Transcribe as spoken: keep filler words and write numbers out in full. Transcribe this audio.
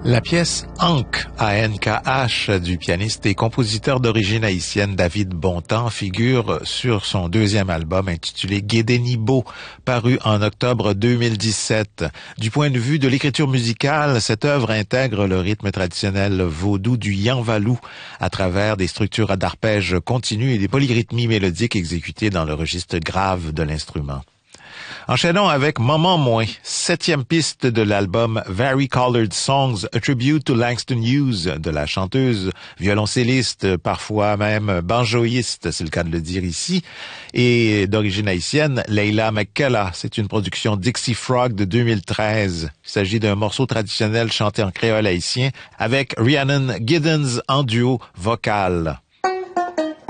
La pièce Ankh, A N K H, du pianiste et compositeur d'origine haïtienne David Bontemps figure sur son deuxième album intitulé Guédénibo, paru en octobre deux mille dix-sept. Du point de vue de l'écriture musicale, cette œuvre intègre le rythme traditionnel vaudou du yanvalou à travers des structures d'arpèges continus et des polyrythmies mélodiques exécutées dans le registre grave de l'instrument. Enchaînons avec Maman Moins, septième piste de l'album Vari-Colored Songs, A Tribute to Langston Hughes, de la chanteuse, violoncelliste, parfois même banjoïste, c'est le cas de le dire ici, et d'origine haïtienne, Leila McKellar. C'est une production Dixie Frog de deux mille treize. Il s'agit d'un morceau traditionnel chanté en créole haïtien avec Rhiannon Giddens en duo vocal.